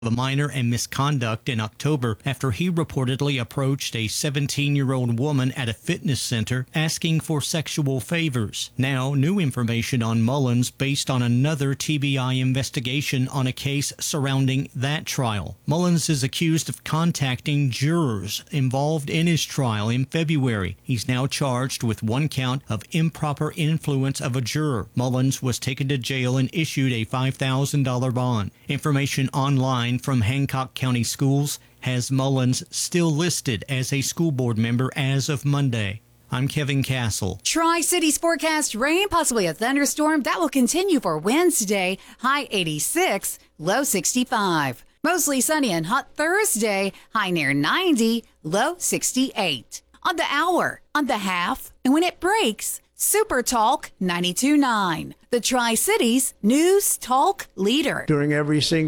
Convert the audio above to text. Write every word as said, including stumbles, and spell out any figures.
a minor and misconduct in October after he reportedly approached a seventeen-year-old woman at a fitness center asking for sexual favors. Now, new information on Mullins based on another T B I investigation on a case surrounding that trial. Mullins is accused of contacting jurors involved in his trial in February. He's now charged with one count of improper influence of a juror. Mullins was taken to jail and issued a five thousand dollars bond. Information online from Hancock County Schools has Mullins still listed as a school board member as of Monday. I'm Kevin Castle. Tri-Cities forecast rain, possibly a thunderstorm. That will continue for Wednesday. High eighty-six, low sixty-five. Mostly sunny and hot Thursday. High near ninety, low sixty-eight. On the hour, on the half, and when it breaks, Super Talk ninety-two point nine. The Tri-Cities News Talk Leader. During every single